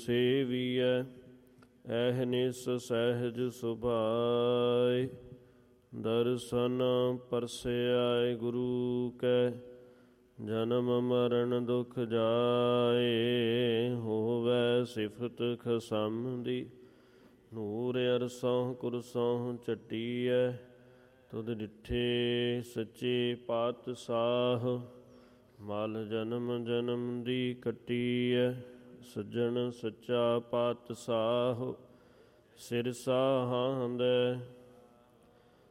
ਸੇਵੀਐ ਐਹਨਿਸ ਸਹਿਜ ਸੁਭਾਇ। ਦਰਸ਼ਨ ਪਰਸਿਆਇ ਗੁਰੂ ਕੈ ਜਨਮ ਮਰਨ ਦੁਖ ਜਾਏ। ਹੋਵੈ ਸਿਫਤ ਖਸਮ ਦੀ ਨੂਰ ਅਰਸੋਂ ਕੁਰਸੋਂ ਚੱਟੀਐ। ਤੁਧ ਡਿਠੇ ਸੱਚੇ ਪਾਤਸ਼ਾਹ ਮਲ ਜਨਮ ਜਨਮ ਦੀ ਕੱਟੀਐ। ਸੱਜਣ ਸੱਚਾ ਪਾਤਸ਼ਾਹ ਸਿਰ ਸਾਹਾਂਦੈ